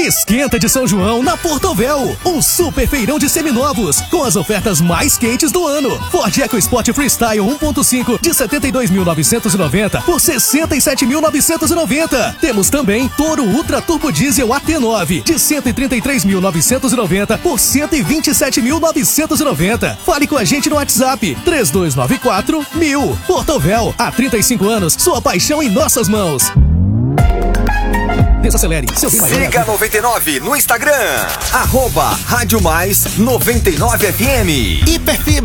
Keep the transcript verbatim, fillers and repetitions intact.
Esquenta de São João na Portovel. Um super feirão de seminovos com as ofertas mais quentes do ano. Ford EcoSport Freestyle um ponto cinco de setenta e dois mil novecentos e noventa por sessenta e sete mil novecentos e noventa. Temos também Toro Ultra Turbo Diesel A T nove de cento e trinta e três mil novecentos e noventa por cento e vinte e sete mil novecentos e noventa. Fale com a gente no WhatsApp três dois nove quatro mil. Portovel, há trinta e cinco anos, sua paixão em nossas mãos. Desacelere, seu bem maior. Siga noventa e nove no Instagram, arroba Rádio Mais noventa e nove F M. Hiperfibra.